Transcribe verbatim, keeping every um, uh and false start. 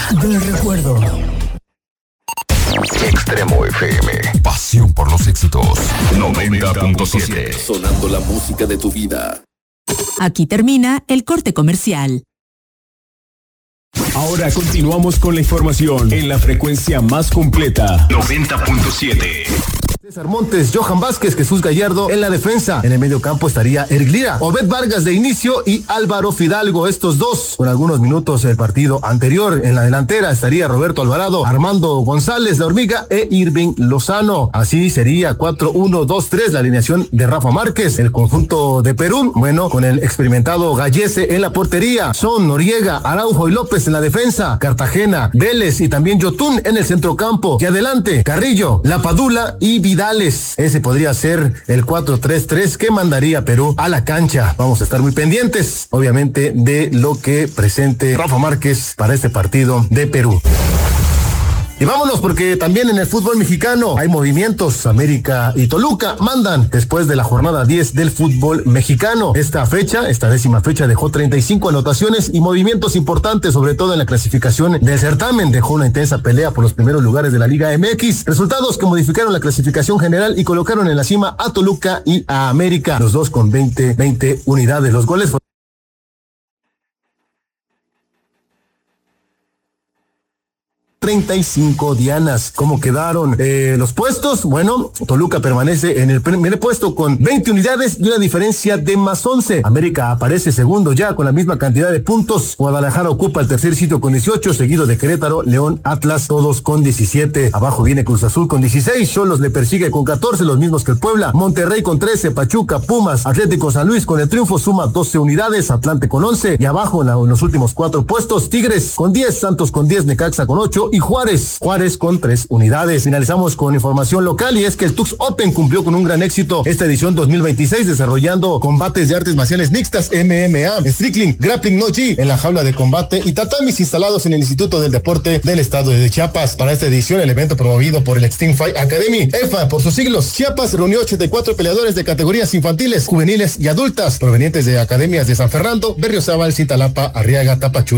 del recuerdo. Extremo F M. Pasión por los éxitos. noventa punto siete. Sonando la música de tu vida. Aquí termina el corte comercial. Ahora continuamos con la información en la frecuencia más completa. noventa punto siete. César Montes, Johan Vázquez, Jesús Gallardo en la defensa. En el medio campo estaría Eric Lira, Obed Vargas de inicio y Álvaro Fidalgo, estos dos con algunos minutos del partido anterior. En la delantera estaría Roberto Alvarado, Armando González, La Hormiga e Irving Lozano. Así sería cuatro uno dos tres la alineación de Rafa Márquez. El conjunto de Perú, bueno, con el experimentado Gallese en la portería, Son, Noriega, Araujo y López en la defensa, Cartagena, Vélez y también Yotún en el centrocampo. Y adelante, Carrillo, La Padula y Vidal. Ese podría ser el cuatro tres tres que mandaría Perú a la cancha. Vamos a estar muy pendientes, obviamente, de lo que presente Rafa Márquez para este partido de Perú. Y vámonos porque también en el fútbol mexicano hay movimientos. América y Toluca mandan después de la jornada diez del fútbol mexicano. Esta fecha, esta décima fecha dejó treinta y cinco anotaciones y movimientos importantes, sobre todo en la clasificación del certamen. Dejó una intensa pelea por los primeros lugares de la Liga M X. Resultados que modificaron la clasificación general y colocaron en la cima a Toluca y a América, los dos con veinte, veinte unidades. Los goles fueron treinta y cinco dianas. ¿Cómo quedaron eh, los puestos? Bueno, Toluca permanece en el primer puesto con veinte unidades y una diferencia de más once. América aparece segundo ya con la misma cantidad de puntos. Guadalajara ocupa el tercer sitio con dieciocho, seguido de Querétaro, León, Atlas, todos con diecisiete. Abajo viene Cruz Azul con dieciséis, Xolos le persigue con catorce, los mismos que el Puebla. Monterrey con trece, Pachuca, Pumas, Atlético San Luis con el triunfo suma doce unidades, Atlante con once y abajo en, la, en los últimos cuatro puestos, Tigres con diez, Santos con diez, Necaxa con ocho y Juárez, Juárez con tres unidades. Finalizamos con información local y es que el Tux Open cumplió con un gran éxito esta edición dos mil veintiséis desarrollando combates de artes marciales mixtas, M M A, Strickling, Grappling No Gi en la jaula de combate y tatamis instalados en el Instituto del Deporte del Estado de Chiapas. Para esta edición el evento promovido por el Extreme Fight Academy, E F A por sus siglos, Chiapas reunió ochenta y cuatro peleadores de categorías infantiles, juveniles y adultas provenientes de academias de San Fernando, Berriozábal, Cintalapa, Arriaga, Tapachula.